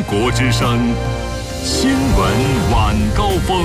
国之声新闻晚高峰。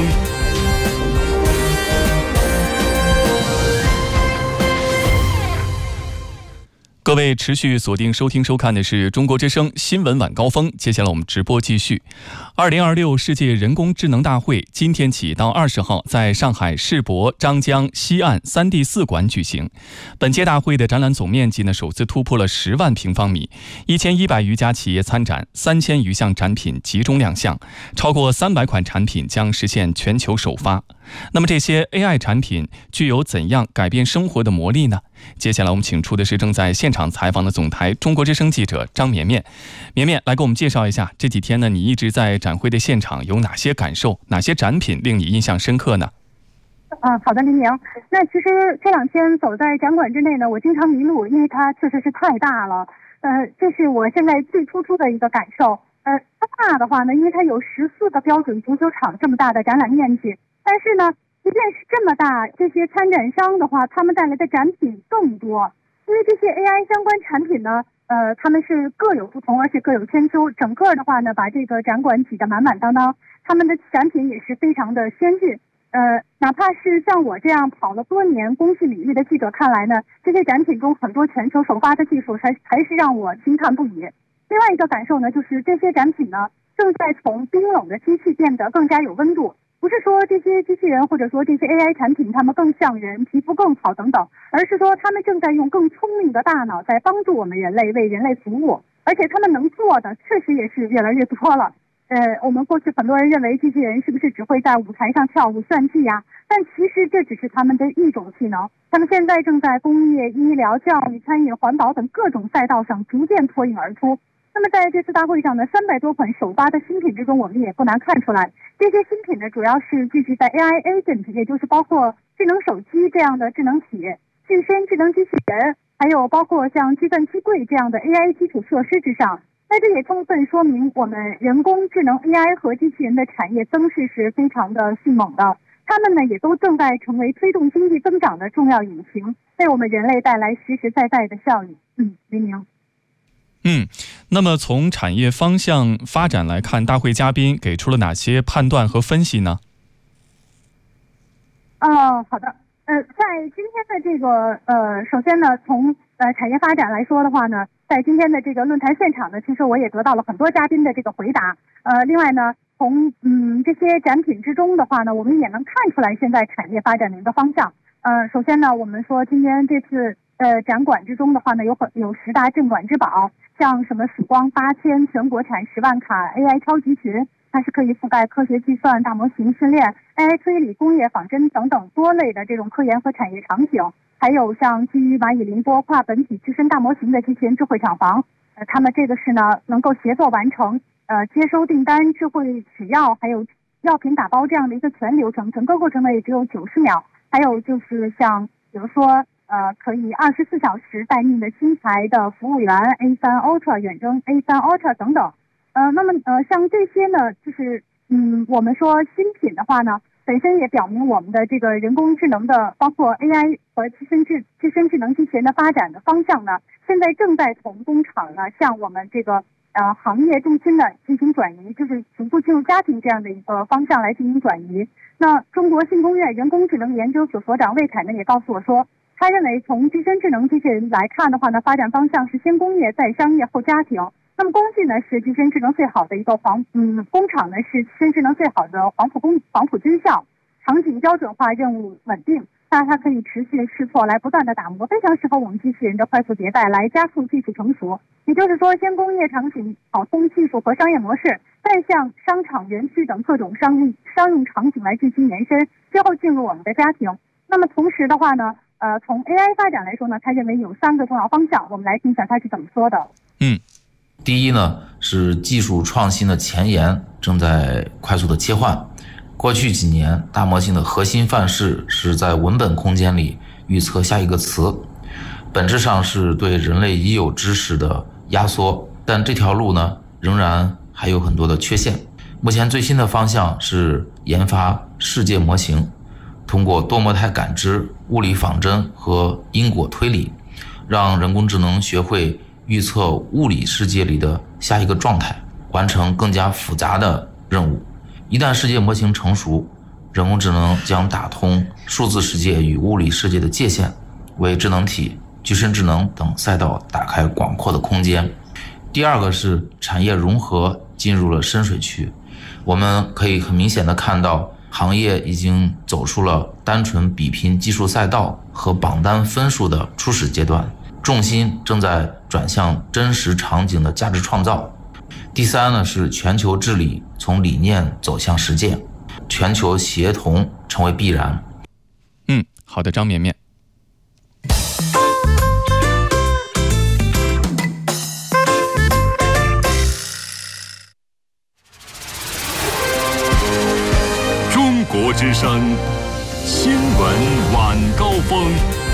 各位持续锁定收听收看的是中国之声新闻晚高峰，接下来我们直播继续。2026世界人工智能大会今天起到20号在上海世博、张江、西岸3D4馆举行。本届大会的展览总面积首次突破了10万平方米，1100余家企业参展，3000余项展品集中亮相，超过300款产品将实现全球首发。那么这些 AI 产品具有怎样改变生活的魔力呢？接下来我们请出的是正在现场采访的总台中国之声记者张绵绵。绵绵来给我们介绍一下，这几天呢你一直在展会的现场，有哪些感受，哪些展品令你印象深刻呢？ 好的，林明。那其实这2天走在展馆之内呢，我经常迷路，因为它确实是太大了。这是我现在最突出的一个感受。它大的话呢，因为它有14个标准足球场这么大的展览面积，但是呢，即便是这么大，这些参展商的话，他们带来的展品更多。因为这些 AI 相关产品呢，他们是各有不同，而且各有千秋。整个的话呢，把这个展馆挤得满满当当，他们的展品也是非常的先进。哪怕是像我这样跑了多年工信领域的记者看来呢，这些展品中很多全球首发的技术还是让我惊叹不已。另外一个感受呢，就是这些展品呢，正在从冰冷的机器变得更加有温度。不是说这些机器人或者说这些 AI 产品它们更像人，皮肤更好等等，而是说他们正在用更聪明的大脑在帮助我们人类，为人类服务，而且他们能做的确实也是越来越多了。我们过去很多人认为机器人是不是只会在舞台上跳舞炫技呀？但其实这只是他们的一种技能，他们现在正在工业、医疗、教育、餐饮、环保等各种赛道上逐渐脱颖而出。那么在这次大会上呢，300多款首发的新品之中，我们也不难看出来，这些新品呢主要是聚集在 AI agent， 也就是包括智能手机这样的智能体、具身智能机器人，还有包括像计算机柜这样的 AI 基础设施之上。那这也充分说明我们人工智能 AI 和机器人的产业增势是非常的迅猛的，它们呢也都正在成为推动经济增长的重要引擎，为我们人类带来实实在在的效益。黎明。 那么从产业方向发展来看，大会嘉宾给出了哪些判断和分析呢？ 好的。在今天的这个首先呢，从产业发展来说的话呢，在今天的这个论坛现场呢，其实我也得到了很多嘉宾的这个回答。另外呢，从这些展品之中的话呢，我们也能看出来现在产业发展的一个方向。首先呢，我们说今天这次展馆之中的话呢，有10大镇馆之宝，像什么曙光8000、全国产10万卡 AI 超级群，它是可以覆盖科学计算、大模型训练、AI 推理、工业仿真等等多类的这种科研和产业场景。还有像基于蚂蚁凌波跨本体具身大模型的机器人智慧厂房，他们这个是呢能够协作完成接收订单、智慧取药还有药品打包这样的一个全流程，整个过程呢也只有90秒。还有就是像比如说可以24小时待命的新材的服务员 A3 Ultra 远征 A3 Ultra 等等。那么像这些呢，就是我们说新品的话呢，本身也表明我们的这个人工智能的，包括 AI 和自身智能机器人的发展的方向呢，现在正在从工厂呢向我们这个行业重心的进行转移，就是逐步进入家庭这样的一个方向来进行转移。那中国信工院人工智能研究所所长魏凯呢也告诉我说，他认为从自身智能机器人来看的话呢，发展方向是先工业再商业后家庭。那么工具呢是自身智能最好的一个工厂呢是自身智能最好的黄埔军校，场景标准化，任务稳定，那它可以持续试错来不断的打磨，非常适合我们机器人的快速迭代来加速技术成熟。也就是说，先工业场景跑通技术和商业模式，再向商场、园区等各种商用场景来进行延伸，最后进入我们的家庭。那么同时的话呢，从 AI 发展来说呢，他认为有3个重要方向，我们来听一下他是怎么说的。 第一呢，是技术创新的前沿正在快速的切换。过去几年，大模型的核心范式是在文本空间里预测下一个词，本质上是对人类已有知识的压缩，但这条路呢，仍然还有很多的缺陷。目前最新的方向是研发世界模型，通过多模态感知、物理仿真和因果推理，让人工智能学会预测物理世界里的下一个状态。 完成更加复杂的任务。一旦世界模型成熟，人工智能将打通数字世界与物理世界的界限，为智能体、具身智能等赛道打开广阔的空间。第二个是产业融合进入了深水区，我们可以很明显的看到，行业已经走出了单纯比拼技术赛道和榜单分数的初始阶段，重心正在转向真实场景的价值创造。第三呢是全球治理从理念走向实践，全球协同成为必然。 好的，张绵绵。 中国之声新闻晚高峰。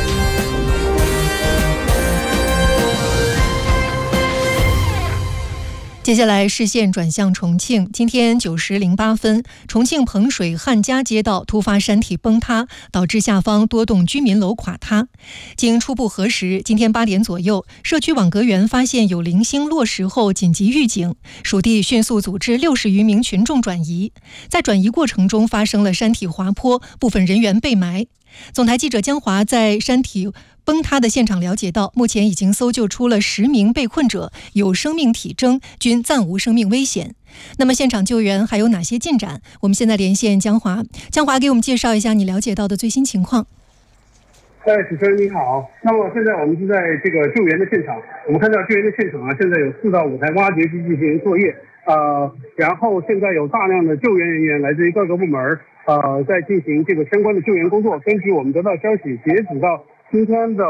接下来视线转向重庆，今天9时08分，重庆彭水汉家街道突发山体崩塌，导致下方多栋居民楼垮塌。经初步核实，今天8点左右，社区网格员发现有零星落石后紧急预警，属地迅速组织60余名群众转移。在转移过程中发生了山体滑坡，部分人员被埋。总台记者江华在山体崩塌的现场了解到，目前已经搜救出了10名被困者，有生命体征，均暂无生命危险。那么现场救援还有哪些进展？我们现在连线江华，江华给我们介绍一下你了解到的最新情况。 主持人你好，那么现在我们是在这个救援的现场，我们看到救援的现场现在有4到5台挖掘机进行作业，然后现在有大量的救援人员来自于各个部门，在进行这个相关的救援工作。根据我们得到消息，截止到今天的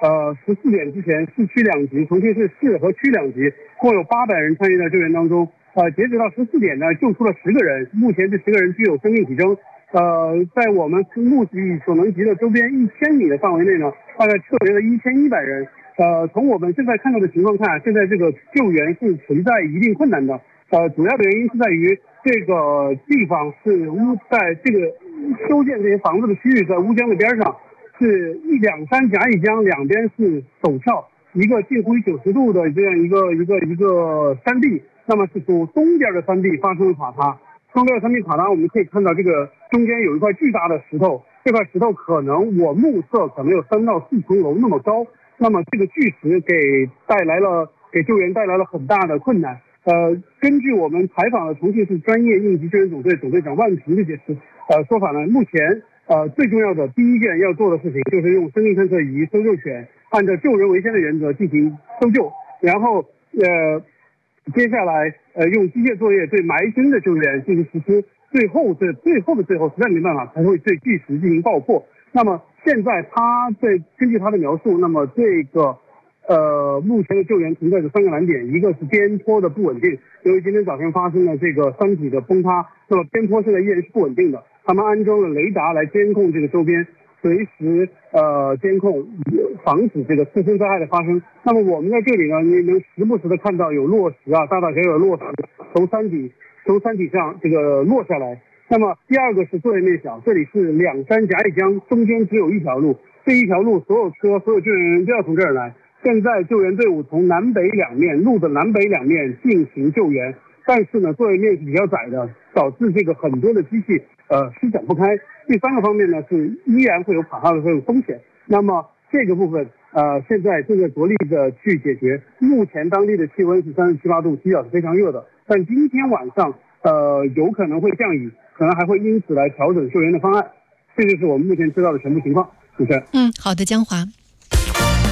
14点之前，市区2级，重庆市市和区2级，共有800人参与到救援当中。截止到14点呢，救出了10个人，目前这10个人具有生命体征。在我们目力所能及的周边1000米的范围内呢，大概撤离了1100人。从我们现在看到的情况看，现在这个救援是存在一定困难的。主要的原因是在于这个地方是在这个修建这些房子的区域，在乌江的边上，是两山夹一江，两边是陡峭，一个近乎于90度的这样一个山壁。那么是从东边的山壁发生了垮塌。东边的山壁垮塌，我们可以看到这个中间有一块巨大的石头，这块石头可能我目测可能有3到4层楼那么高。那么这个巨石给救援带来了很大的困难。根据我们采访的重庆市专业应急救援总队总队长万平的解释，说法呢，目前最重要的第一件要做的事情就是用生命探测仪、搜救犬，按照救人为先的原则进行搜救，然后接下来用机械作业对埋身的救援进行实施，最后实在没办法才会对巨石进行爆破。那么现在根据他的描述，那么这个目前的救援存在着3个难点，一个是边坡的不稳定，由于今天早上发生了这个山体的崩塌，那么边坡现在依然是不稳定的。他们安装了雷达来监控这个周边，随时监控，防止这个次生灾害的发生。那么我们在这里呢，你能时不时的看到有落石啊，大大小小的落石从山体上这个落下来。那么第二个是作业面小，这里是两山夹一江，中间只有一条路，这一条路所有车、所有救援人员都要从这儿来。现在救援队伍从路的南北两面进行救援，但是呢，作业面是比较窄的，导致这个很多的机器施展不开。第3个方面呢，是依然会有垮塌的这种风险。那么这个部分现在正在着力的去解决。目前当地的气温是37、8度，基调是非常热的，但今天晚上有可能会降雨，可能还会因此来调整救援的方案。这就是我们目前知道的全部情况。主持人。 好的，江华。